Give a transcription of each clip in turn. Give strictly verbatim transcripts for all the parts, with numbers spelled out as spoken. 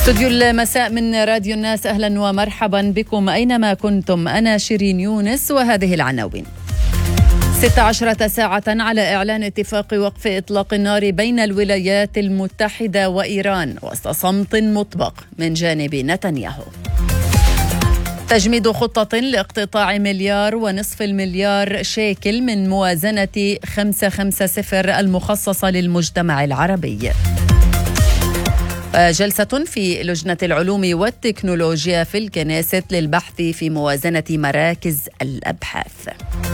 استوديو المساء من راديو الناس، أهلا ومرحبا بكم أينما كنتم. أنا شيرين يونس وهذه العناوين. ستة عشرة ساعة على إعلان اتفاق وقف إطلاق النار بين الولايات المتحدة وإيران وسط صمت مطبق من جانب نتنياهو. تجميد خطة لاقتطاع مليار ونصف المليار شيكل من موازنة خمسة خمسة صفر المخصصة للمجتمع العربي. جلسة في لجنة العلوم والتكنولوجيا في الكنيست للبحث في موازنة مراكز الأبحاث.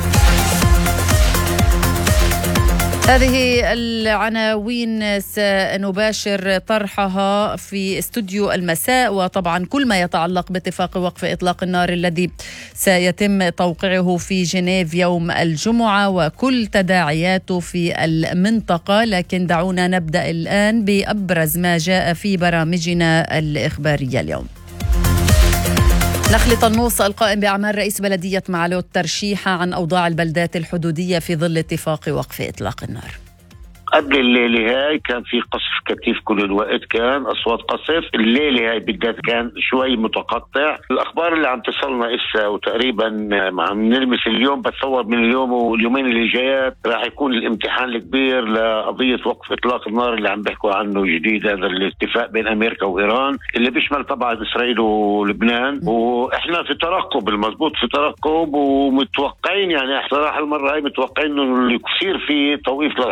هذه العناوين سنباشر طرحها في استوديو المساء، وطبعا كل ما يتعلق باتفاق وقف إطلاق النار الذي سيتم توقيعه في جنيف يوم الجمعة وكل تداعياته في المنطقة. لكن دعونا نبدأ الآن بأبرز ما جاء في برامجنا الإخبارية اليوم. نخل طنوس القائم بأعمال رئيس بلدية معلوت ترشيح عن أوضاع البلدات الحدودية في ظل اتفاق وقف إطلاق النار. قبل الليلة هاي كان في قصف كثيف كل الوقت، كان أصوات قصف. الليلة هاي بالذات كان شوي متقطع. الأخبار اللي عم تصلنا إسا وتقريبا عم نلمس اليوم، بتصور من اليوم واليومين اللي جايات راح يكون الامتحان الكبير لقضية وقف إطلاق النار اللي عم بيحكوا عنه جديد، هذا الاتفاق بين أمريكا وإيران اللي بيشمل طبعا إسرائيل ولبنان. وإحنا في ترقب، المضبوط في ترقب، ومتوقعين يعني صراحة المرة هاي متوقعين إنه يصير في توقيف